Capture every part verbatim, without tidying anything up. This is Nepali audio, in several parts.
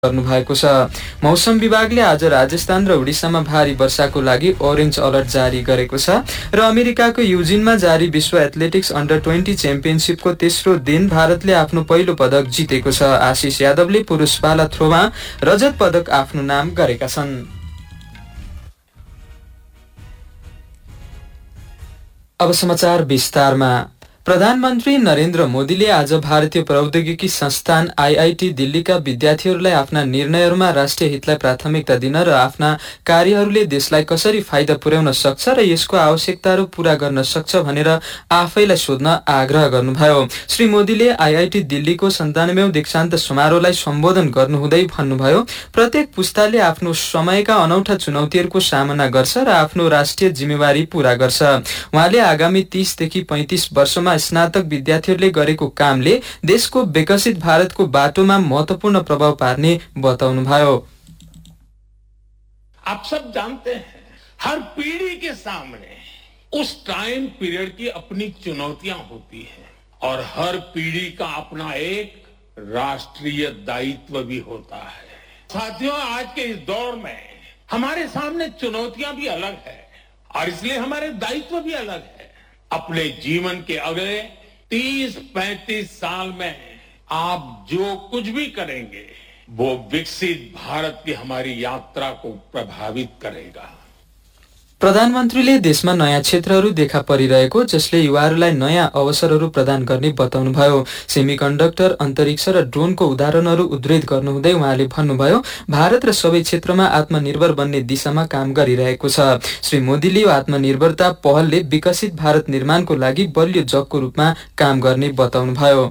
गर्नु भएको छ। मौसम विभागले आज राजस्थान र उडिसामा भारी वर्षाको लागि ऑरेन्ज अलर्ट जारी गरेको छ र अमेरिकाको युजिनमा जारी विश्व एथलेटिक्स अन्डर ट्वेन्टी च्याम्पियनशिपको तेस्रो दिन भारतले आफ्नो पहिलो पदक जितेको छ। आशिष यादवले पुरुष भाला थ्रोमा रजत पदक आफ्नो नाम गरेका छन्। अब समाचार विस्तारमा। प्रधानमन्त्री नरेन्द्र मोदीले आज भारतीय प्रौद्योगिकी संस्थान आईआईटी दिल्लीका विद्यार्थीहरूलाई आफ्ना निर्णयहरूमा राष्ट्रिय हितलाई प्राथमिकता दिन र आफ्ना कार्यहरूले देशलाई कसरी फाइदा पुर्याउन सक्छ र यसको आवश्यकताहरू पूरा गर्न सक्छ भनेर आफैलाई सोध्न आग्रह गर्नुभयो। श्री मोदीले आईआईटी दिल्लीको सन्तानब्बेऔं दीक्षान्त समारोहलाई सम्बोधन गर्नुहुँदै भन्नुभयो, प्रत्येक पुस्ताले आफ्नो समयका अनौठा चुनौतीहरूको सामना गर्छ र आफ्नो राष्ट्रिय जिम्मेवारी पूरा गर्छ। उहाँले आगामी तीसदेखि पैंतीस वर्षमा स्नातक विद्यार्थीहरूले गरेको कामले देशको विकसित भारतको बाटोमा महत्वपूर्ण प्रभाव पार्ने बताउनुभयो। आप सब जानते हैं, हर पीढ़ी के सामने उस टाइम पीरियड की अपनी चुनौतियां होती हैं और हर पीढ़ी का अपना एक राष्ट्रीय दायित्व भी होता है। साथियों, आज के इस दौर में हमारे सामने चुनौतियां भी अलग है और इसलिए हमारे दायित्व भी अलग है। अपने जीवन के अगले तीस पैंतीस साल में आप जो कुछ भी करेंगे वो विकसित भारत की हमारी यात्रा को प्रभावित करेगा। प्रधानमन्त्रीले देशमा नयाँ क्षेत्रहरू देखा परिरहेको जसले युवाहरूलाई नयाँ अवसरहरू प्रदान गर्ने बताउनुभयो। सेमिकन्डक्टर, अन्तरिक्ष र ड्रोनको उदाहरणहरू उद्धृत गर्नुहुँदै उहाँले भन्नुभयो, भारत र सबै क्षेत्रमा आत्मनिर्भर बन्ने दिशामा काम गरिरहेको छ। श्री मोदीले यो आत्मनिर्भरता पहलले विकसित भारत निर्माणको लागि बलियो जगको रूपमा काम गर्ने बताउनुभयो।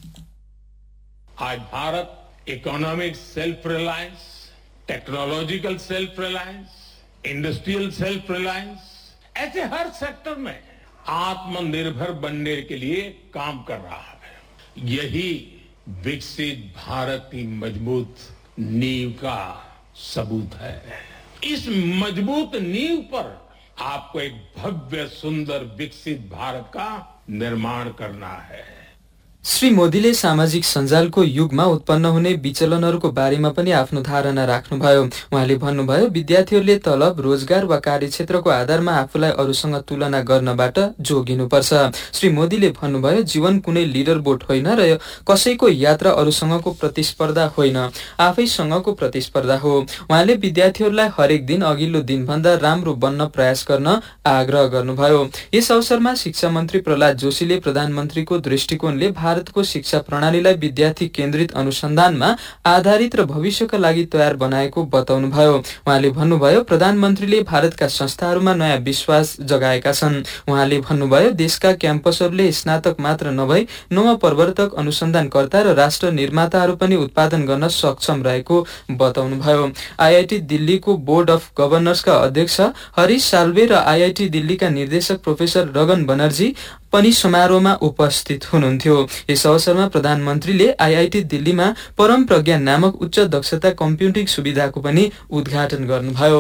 आज Bharat economic self reliance, technological self reliance, industrial self reliance, ऐसे हर सेक्टर में आत्मनिर्भर बनने के लिए काम कर रहा है। यही विकसित भारत की मजबूत नींव का सबूत है। इस मजबूत नींव पर आपको एक भव्य सुंदर विकसित भारत का निर्माण करना है। श्री मोदीले सामाजिक सञ्जालको युगमा उत्पन्न हुने विचलनहरूको बारेमा पनि आफ्नो धारणा राख्नुभयो। उहाँले भन्नुभयो, विद्यार्थीहरूले तलब, रोजगार वा कार्यक्षेत्रको आधारमा आफूलाई अरूसँग तुलना गर्नबाट जोगिनुपर्छ। श्री मोदीले भन्नुभयो, जीवन कुनै लिडर बोट होइन र कसैको यात्रा अरूसँगको प्रतिस्पर्धा होइन, आफैसँगको प्रतिस्पर्धा हो। उहाँले विद्यार्थीहरूलाई हरेक दिन अघिल्लो दिनभन्दा राम्रो बन्न प्रयास गर्न आग्रह गर्नुभयो। यस अवसरमा शिक्षा मन्त्री प्रहलाद जोशीले प्रधानमन्त्रीको दृष्टिकोणले भारतको शिक्षा प्रणालीलाई विद्यार्थी केन्द्रित अनुसन्धानमा आधारित र भविष्यका लागि तयार बनाएको बताउनुभयो। उहाँले भन्नुभयो, प्रधानमन्त्रीले भारतका संस्थाहरूमा नयाँ विश्वास जगाएका छन्। उहाँले भन्नुभयो, देशका क्याम्पसहरूले स्नातक मात्र नभई नवप्रवर्तक, अनुसन्धानकर्ता र राष्ट्र निर्माताहरू पनि उत्पादन गर्न सक्षम रहेको बताउनुभयो। आईआईटी दिल्लीको बोर्ड अफ गभर्नर्सका अध्यक्ष हरीश साल्वे र आईआईटी दिल्लीका निर्देशक प्रोफेसर रगन बनर्जी पनि समारोहमा उपस्थित हुनुहुन्थ्यो। यस अवसरमा प्रधानमन्त्रीले आईआईटी दिल्लीमा परम प्रज्ञा नामक उच्च दक्षता कम्प्युटिङ सुविधाको पनि उद्घाटन गर्नुभयो।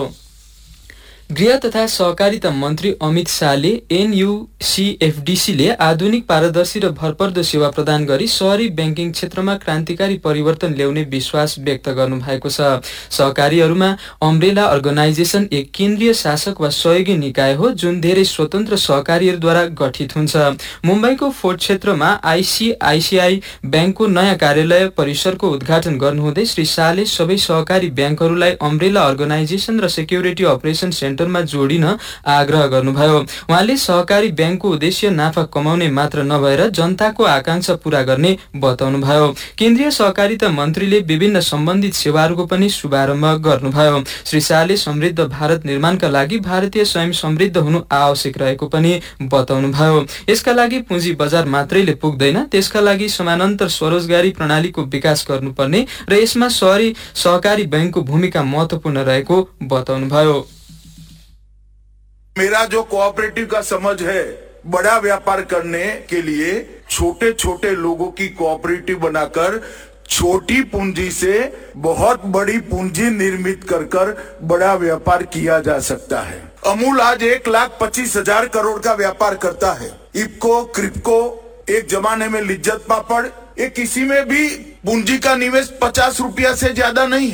गृह तथा सहकारिता मन्त्री अमित शाहले एनयूसीएफडीसीले आधुनिक, पारदर्शी र भरपर्दो सेवा प्रदान गरी शहरी ब्याङ्किङ क्षेत्रमा क्रान्तिकारी परिवर्तन ल्याउने विश्वास व्यक्त गर्नु भएको छ। सहकारीहरूमा अम्ब्रेला अर्गनाइजेसन एक केन्द्रीय शासक वा सहयोगी निकाय हो जुन धेरै स्वतन्त्र सहकारीहरूद्वारा गठित हुन्छ। मुम्बईको फोर्ट क्षेत्रमा आईसीआईसीआई ब्याङ्कको नयाँ कार्यालय परिसरको उद्घाटन गर्नुहुँदै श्री शाहले सबै सहकारी ब्याङ्कहरूलाई अम्ब्रेला अर्गनाइजेसन र सेक्युरिटी अपरेसन सेन्टरमा जोडिन आग्रह गर्नुभयो। उहाँले सहकारी ब्याङ्कको उद्देश्य नाफा कमाउने मात्र नभएर जनताको आकांक्षा पूरा गर्ने बताउनुभयो। केन्द्रीय सहकारिता मन्त्रीले विभिन्न सम्बन्धित सेवाहरूको पनि शुभारम्भ गर्नुभयो। श्री शाहले समृद्ध भारत निर्माणका लागि भारतीय स्वयं समृद्ध हुनु आवश्यक रहेको पनि बताउनुभयो। यसका लागि पुँजी बजार मात्रैले पुग्दैन, त्यसका लागि समानान्तर स्वरोजगारी प्रणालीको विकास गर्नुपर्ने र यसमा शहरी सहकारी ब्याङ्कको भूमिका महत्वपूर्ण रहेको बताउनुभयो। मेरा जो कोऑपरेटिव का समझ है, बड़ा व्यापार करने के लिए छोटे छोटे लोगों की कोऑपरेटिव बनाकर छोटी पूंजी से बहुत बड़ी पूंजी निर्मित कर कर बड़ा व्यापार किया जा सकता है। अमूल आज एक लाख पच्चीस हजार करोड़ का व्यापार करता है। इफको, क्रिप्को, एक जमाने में लिज्जत पापड़, ये किसी में भी पूंजी का निवेश पचास रुपया से ज्यादा नहीं